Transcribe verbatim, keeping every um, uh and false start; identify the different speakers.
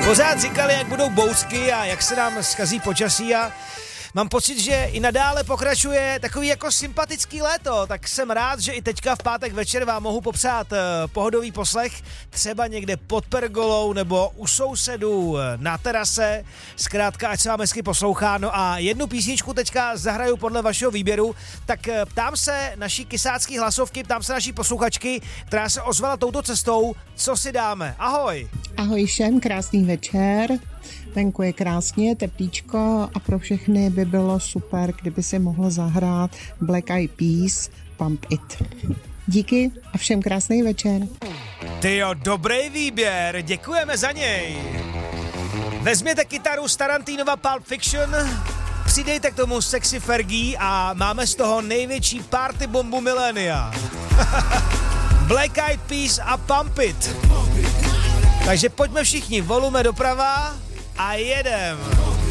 Speaker 1: Pořád říkali, jak budou bouřky a jak se nám zkazí počasí a mám pocit, že i nadále pokračuje takový jako sympatický léto, tak jsem rád, že i teďka v pátek večer vám mohu popřát pohodový poslech, třeba někde pod pergolou nebo u sousedů na terase, zkrátka, ať se vám hezky poslouchá. No a jednu písničku teďka zahraju podle vašeho výběru, tak ptám se naší kysácký hlasovky, ptám se naší posluchačky, která se ozvala touto cestou, co si dáme. Ahoj.
Speaker 2: Ahoj všem, krásný večer. Venku je krásně, teplíčko a pro všechny by bylo super, kdyby si mohl zahrát Black Eyed Peas, Pump It. Díky a všem krásný večer.
Speaker 1: Tyjo, dobrý výběr, děkujeme za něj. Vezměte kytaru z Tarantinova Pulp Fiction, přidejte k tomu Sexy Fergie a máme z toho největší party bombu milénia. Black Eyed Peas a Pump It. Takže pojďme všichni, volume doprava a jedem.